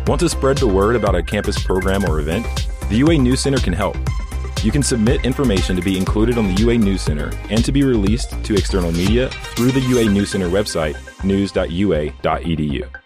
Want to spread the word about a campus program or event? The UA News Center can help. You can submit information to be included on the UA News Center and to be released to external media through the UA News Center website, news.ua.edu.